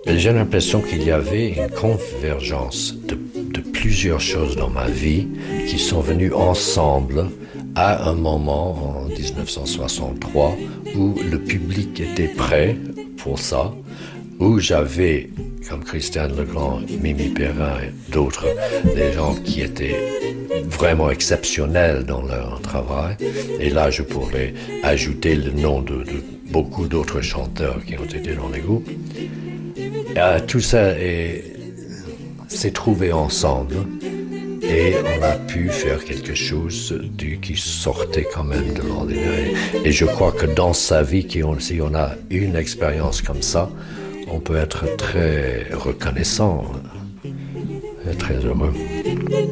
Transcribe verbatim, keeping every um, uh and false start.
J'ai l'impression qu'il y avait une convergence de, de plusieurs choses dans ma vie qui sont venues ensemble à un moment en dix-neuf cent soixante-trois où le public était prêt pour ça, où j'avais, comme Christiane Legrand, Mimi Perrin et d'autres, des gens qui étaient vraiment exceptionnels dans leur travail. Et là, je pourrais ajouter le nom de, de beaucoup d'autres chanteurs qui ont été dans les groupes. Et tout ça est, s'est trouvé ensemble et on a pu faire quelque chose du, qui sortait quand même de l'ordinaire. Et je crois que dans sa vie, si on a une expérience comme ça, on peut être très reconnaissant et très heureux.